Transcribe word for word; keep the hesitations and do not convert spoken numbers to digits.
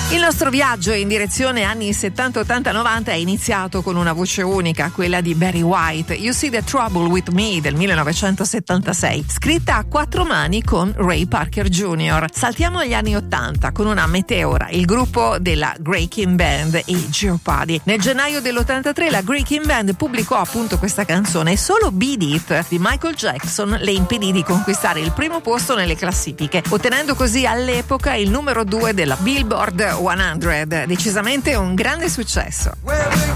Il nostro viaggio in direzione anni settanta, ottanta, novanta è iniziato con una voce unica, quella di Barry White, You See the Trouble with Me del millenovecentosettantasei, scritta a quattro mani con Ray Parker Junior Saltiamo agli anni ottanta con una meteora, il gruppo della Grey King Band e i Geopadi. Nel gennaio dell'ottantatré la Grey King Band pubblicò appunto questa canzone e solo Beat It di Michael Jackson le impedì di conquistare il primo posto nelle classifiche, ottenendo così all'epoca il numero due della Billboard cento, decisamente un grande successo.